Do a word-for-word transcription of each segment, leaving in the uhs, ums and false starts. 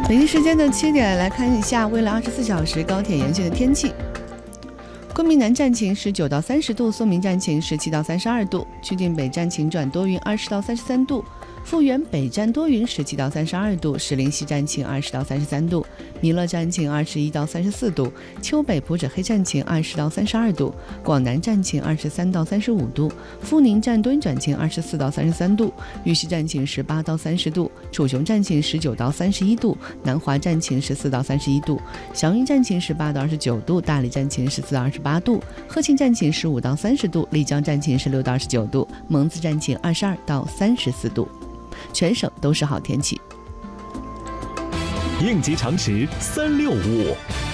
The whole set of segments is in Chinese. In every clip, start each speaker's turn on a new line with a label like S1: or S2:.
S1: 北京时间的七点，来看一下未来二十四小时高铁沿线的天气。昆明南站晴十九到三十度，松明站晴十七到三十二度，曲靖北站晴转多云二十到三十三度，富源北站多云十七到三十二度，石林西站晴二十到三十三度，弥勒站晴二十一到三十四度，丘北普者黑站晴二十到三十二度，广南站晴二十三到三十五度，富宁站多云转晴二十四到三十三度，玉溪站晴十八到三十度，楚雄站晴十九到三十一度，南华站晴十四到三十一度，祥云站晴十八到二十九度，大理站晴十四到二十八度，鹤庆站晴十五到三十度，丽江站晴十六到二十九度，蒙自站晴二十二到三十四度。全省都是好天气。
S2: 应急常识三六五。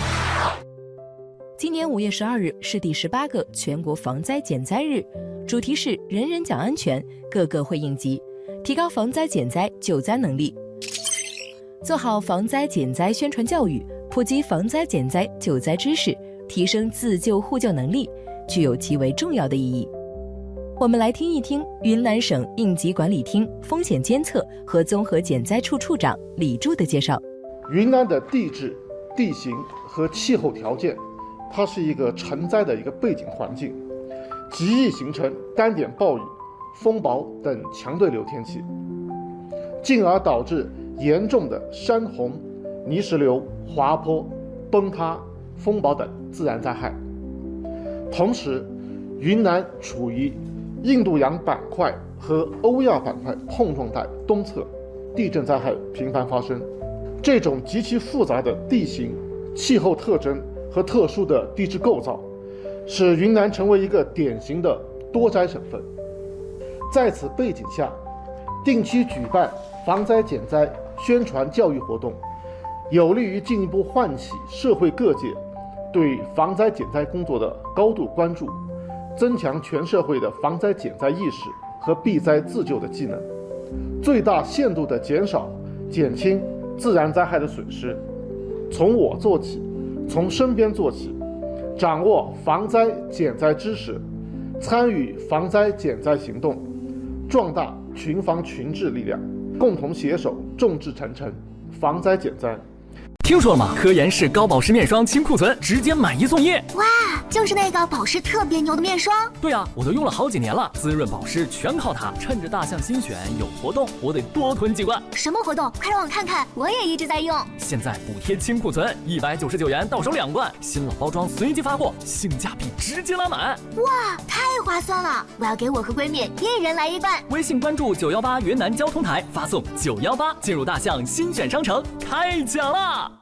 S3: 今年五月十二日是第十八个全国防灾减灾日，主题是人人讲安全，个个会应急，提高防灾减灾救灾能力，做好防灾减灾宣传教育，普及防灾减灾救灾知识，提升自救互救能力，具有极为重要的意义。我们来听一听云南省应急管理厅风险监测和综合减灾处处长李柱的介绍。
S4: 云南的地质、地形和气候条件，它是一个成灾的一个背景环境，极易形成单点暴雨、风雹等强对流天气，进而导致严重的山洪、泥石流、滑坡、崩塌、风暴等自然灾害。同时，云南处于印度洋板块和欧亚板块碰撞带东侧，地震灾害频繁发生。这种极其复杂的地形、气候特征和特殊的地质构造，使云南成为一个典型的多灾省份。在此背景下，定期举办防灾减灾宣传教育活动，有利于进一步唤起社会各界对防灾减灾工作的高度关注，增强全社会的防灾减灾意识和避灾自救的技能，最大限度地减少、减轻自然灾害的损失。从我做起，从身边做起，掌握防灾减灾知识，参与防灾减灾行动，壮大群防群治力量，共同携手众志成城，防灾减灾。
S2: 听说了吗？科颜氏高保湿面霜清库存，直接买一送一。
S5: 哇，就是那个保湿特别牛的面霜。
S2: 对啊，我都用了好几年了，滋润保湿全靠它。趁着大象新选有活动，我得多囤几罐。
S5: 什么活动？快让我看看，我也一直在用。
S2: 现在补贴清库存，一百九十九元到手两罐，新老包装随机发货，性价比直接拉满。
S5: 哇，太划算了！我要给我和闺蜜一人来一罐。
S2: 微信关注九幺八云南交通台，发送九幺八进入大象新选商城，开奖啦！